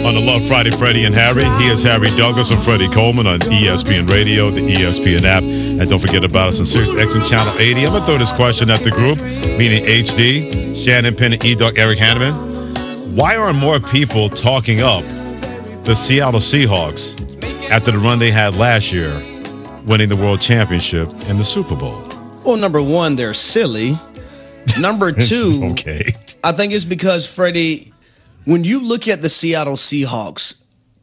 On the Love Friday, Freddie and Harry. He is Harry Douglas and Freddie Coleman on ESPN Radio, the ESPN app. And don't forget about us on SiriusXM Channel 80. I'm going to throw this question at the group, meaning HD, Shannon Penn, E-Dog, Eric Hanneman. Why aren't more people talking up the Seattle Seahawks after the run they had last year, winning the World Championship and the Super Bowl? Well, number one, they're silly. Number two, okay. I think it's because, Freddie, when you look at the Seattle Seahawks,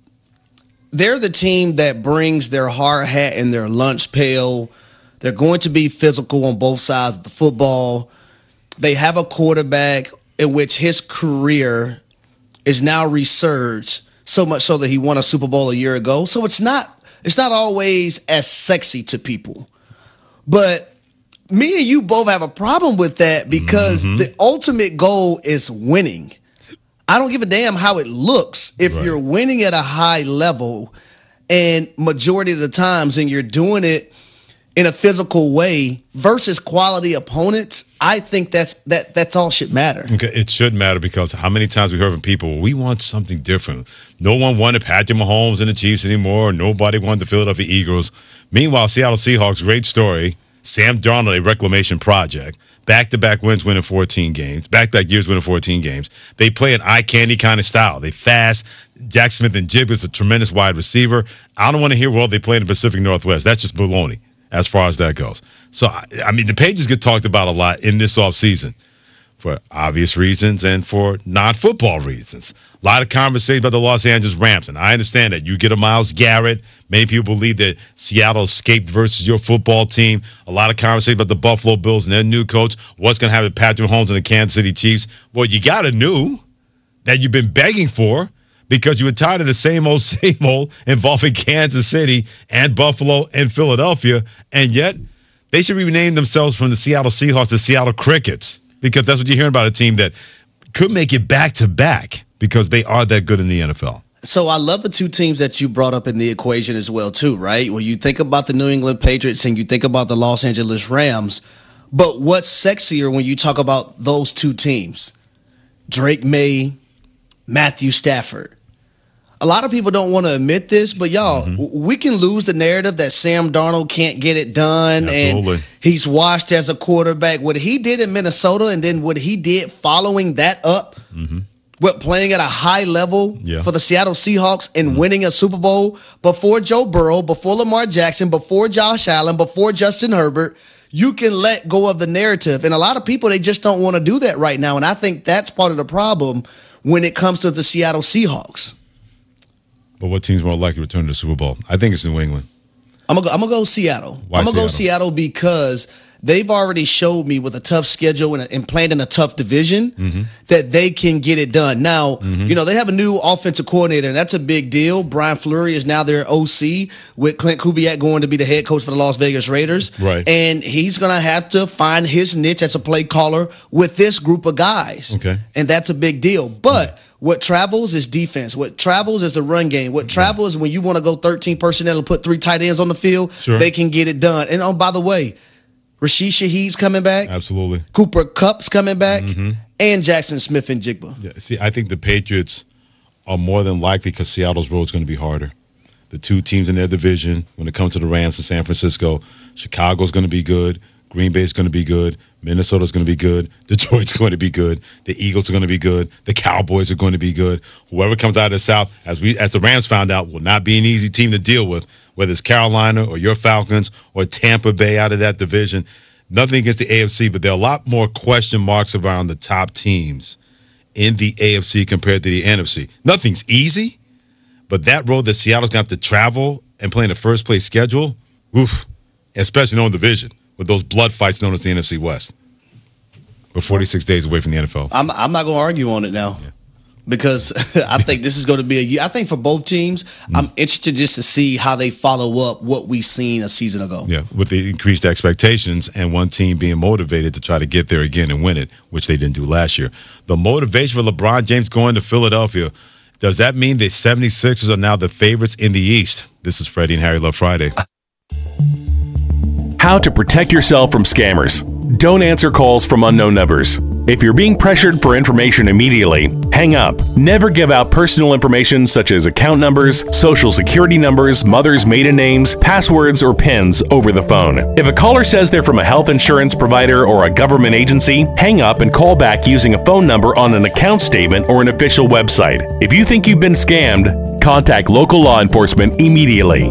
they're the team that brings their hard hat and their lunch pail. They're going to be physical on both sides of the football. They have a quarterback in which his career is now resurged, so much so that he won a Super Bowl a year ago. So it's not always as sexy to people. But me and you both have a problem with that because the ultimate goal is winning. I don't give a damn how it looks. If you're winning at a high level and majority of the times and you're doing it in a physical way versus quality opponents, I think that's all should matter. Okay, it should matter because how many times we heard from people, we want something different. No one wanted Patrick Mahomes and the Chiefs anymore. Nobody wanted the Philadelphia Eagles. Meanwhile, Seattle Seahawks, great story. Sam Darnold, a reclamation project. Back-to-back wins, winning 14 games. Back-to-back years, winning 14 games. They play an eye candy kind of style. They fast. Jack Smith and Jib is a tremendous wide receiver. I don't want to hear, well, they play in the Pacific Northwest. That's just baloney as far as that goes. So, I mean, the Pages get talked about a lot in this offseason for obvious reasons and for non-football reasons. A lot of conversation about the Los Angeles Rams, and I understand that. You get a Myles Garrett. Many people believe that Seattle escaped versus your football team. A lot of conversation about the Buffalo Bills and their new coach. What's going to happen with Patrick Mahomes and the Kansas City Chiefs? Well, you got to know that you've been begging for because you were tired of the same old involving Kansas City and Buffalo and Philadelphia, and yet they should rename themselves from the Seattle Seahawks to Seattle Crickets because that's what you're hearing about, a team that could make it back-to-back because they are that good in the NFL. So I love the two teams that you brought up in the equation as well, too, right? When you think about the New England Patriots and you think about the Los Angeles Rams, but what's sexier when you talk about those two teams? Drake May, Matthew Stafford. A lot of people don't want to admit this, but y'all, we can lose the narrative that Sam Darnold can't get it done. Absolutely. And he's washed as a quarterback. What he did in Minnesota and then what he did following that up, with playing at a high level for the Seattle Seahawks and winning a Super Bowl before Joe Burrow, before Lamar Jackson, before Josh Allen, before Justin Herbert, you can let go of the narrative. And a lot of people, they just don't want to do that right now. And I think that's part of the problem when it comes to the Seattle Seahawks. But what team's more likely to return to the Super Bowl? I think it's New England. I'm gonna go Seattle. Why I'm gonna go Seattle? Seattle because they've already showed me with a tough schedule and playing in a tough division that they can get it done. Now, you know, they have a new offensive coordinator, and that's a big deal. Brian Fleury is now their OC with Clint Kubiak going to be the head coach for the Las Vegas Raiders. Right. And he's going to have to find his niche as a play caller with this group of guys. Okay. And that's a big deal. But what travels is defense. What travels is the run game. What travels is when you want to go 13 personnel and put 3 tight ends on the field, they can get it done. And oh, by the way, Rashid Shaheed's coming back. Absolutely. Cooper Kupp's coming back. And Jackson Smith and Jigba. Yeah, see, I think the Patriots are more than likely because Seattle's road is going to be harder. The two teams in their division, when it comes to the Rams and San Francisco, Chicago's going to be good. Green Bay's going to be good. Minnesota's going to be good. Detroit's going to be good. The Eagles are going to be good. The Cowboys are going to be good. Whoever comes out of the South, as the Rams found out, will not be an easy team to deal with, whether it's Carolina or your Falcons or Tampa Bay out of that division. Nothing against the AFC, but there are a lot more question marks around the top teams in the AFC compared to the NFC. Nothing's easy, but that road that Seattle's going to have to travel and play in the first place schedule, especially knowing the division, with those blood fights known as the NFC West. We're 46 days away from the NFL. I'm not going to argue on it now because I think this is going to be a year. I think for both teams, I'm interested just to see how they follow up what we seen a season ago. Yeah, with the increased expectations and one team being motivated to try to get there again and win it, which they didn't do last year. The motivation for LeBron James going to Philadelphia, does that mean the 76ers are now the favorites in the East? This is Freddie and Harry Love Friday. How to protect yourself from scammers. Don't answer calls from unknown numbers. If you're being pressured for information immediately, hang up. Never give out personal information such as account numbers, social security numbers, mother's maiden names, passwords, or PINs over the phone. If a caller says they're from a health insurance provider or a government agency, hang up and call back using a phone number on an account statement or an official website. If you think you've been scammed, contact local law enforcement immediately.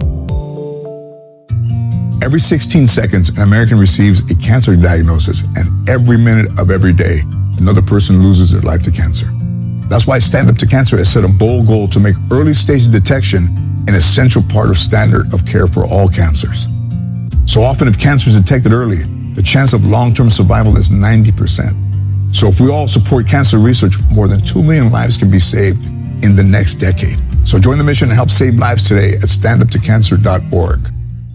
Every 16 seconds, an American receives a cancer diagnosis, and every minute of every day, another person loses their life to cancer. That's why Stand Up to Cancer has set a bold goal to make early stage detection an essential part of standard of care for all cancers. So often, if cancer is detected early, the chance of long-term survival is 90%. So if we all support cancer research, more than 2 million lives can be saved in the next decade. So join the mission and help save lives today at standuptocancer.org.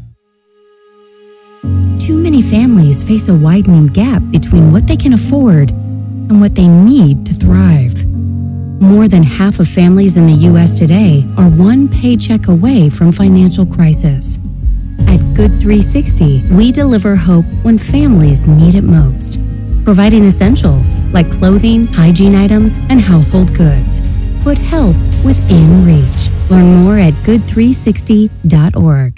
Too many families face a widening gap between what they can afford and what they need to thrive. More than half of families in the U.S. today are one paycheck away from financial crisis. At Good 360, we deliver hope when families need it most, providing essentials like clothing, hygiene items, and household goods. Put help within reach. Learn more at good360.org.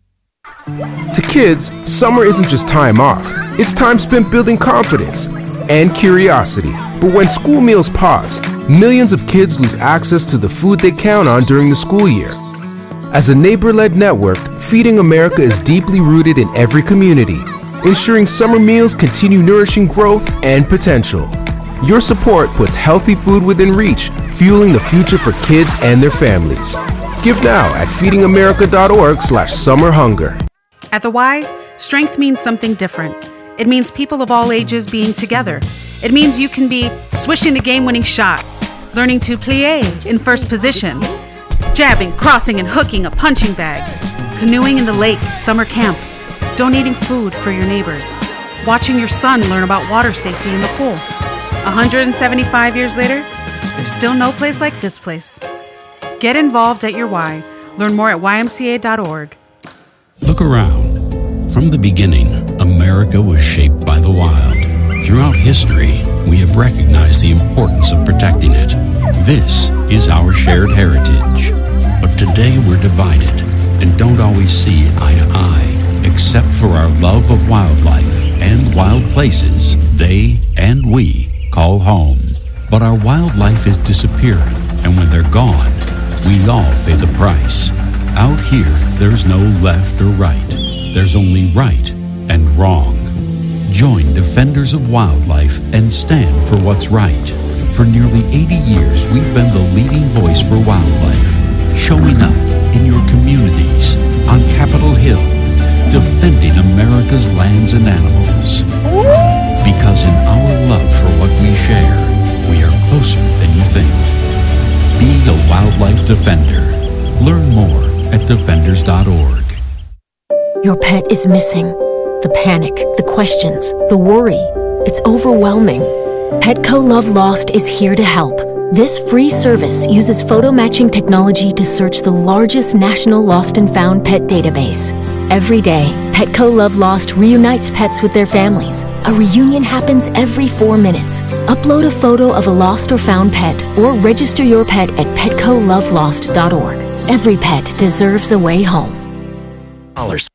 To kids, summer isn't just time off. It's time spent building confidence and curiosity. But when school meals pause, millions of kids lose access to the food they count on during the school year. As a neighbor-led network, Feeding America is deeply rooted in every community, ensuring summer meals continue nourishing growth and potential. Your support puts healthy food within reach, fueling the future for kids and their families. Give now at feedingamerica.org/summerhunger. At the Y, strength means something different. It means people of all ages being together. It means you can be swishing the game-winning shot, learning to plie in first position, jabbing, crossing, and hooking a punching bag, canoeing in the lake at summer camp, donating food for your neighbors, watching your son learn about water safety in the pool. 175 years later, there's still no place like this place. Get involved at your Y. Learn more at ymca.org. Look around. From the beginning, America was shaped by the wild. Throughout history, we have recognized the importance of protecting it. This is our shared heritage. But today we're divided and don't always see eye to eye, except for our love of wildlife and wild places they and we call home. But our wildlife is disappearing, and when they're gone, we all pay the price. Out here, there's no left or right. There's only right and wrong. Join Defenders of Wildlife and stand for what's right. For nearly 80 years, we've been the leading voice for wildlife, showing up in your communities, on Capitol Hill, defending America's lands and animals. Because in our love for what we share, we are closer than you think. Be a wildlife defender. Learn more at defenders.org. Your pet is missing. The panic, the questions, the worry. It's overwhelming. Petco Love Lost is here to help. This free service uses photo matching technology to search the largest national lost and found pet database. Every day, Petco Love Lost reunites pets with their families. A reunion happens every 4 minutes. Upload a photo of a lost or found pet or register your pet at petcolovelost.org. Every pet deserves a way home.